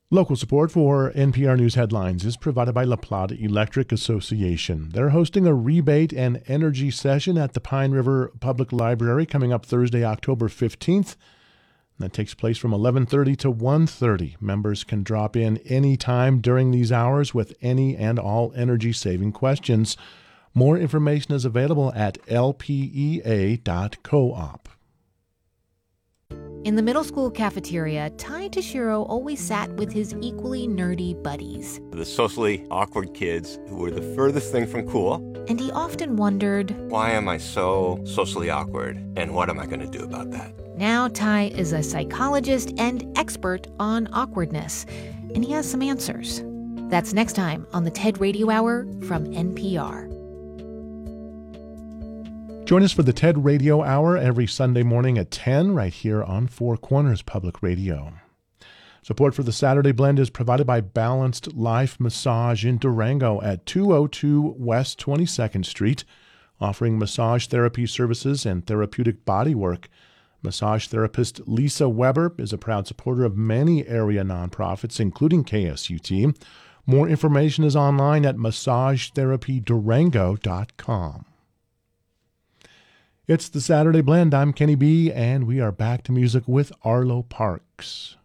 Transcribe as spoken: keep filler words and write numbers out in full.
Local support for N P R News Headlines is provided by La Plata Electric Association. They're hosting a rebate and energy session at the Pine River Public Library coming up Thursday, October fifteenth. That takes place from eleven thirty to one thirty. Members can drop in any time during these hours with any and all energy-saving questions. More information is available at L P E A dot coop. In the middle school cafeteria, Ty Tashiro always sat with his equally nerdy buddies. The socially awkward kids who were the furthest thing from cool. And he often wondered, why am I so socially awkward, and what am I going to do about that? Now Ty is a psychologist and expert on awkwardness, and he has some answers. That's next time on the TED Radio Hour from N P R. Join us for the TED Radio Hour every Sunday morning at ten right here on Four Corners Public Radio. Support for the Saturday Blend is provided by Balanced Life Massage in Durango at two oh two West twenty-second Street, offering massage therapy services and therapeutic body work. Massage therapist Lisa Weber is a proud supporter of many area nonprofits, including K S U T. More information is online at massage therapy durango dot com. It's the Saturday Blend. I'm Kenny B, and we are back to music with Arlo Parks.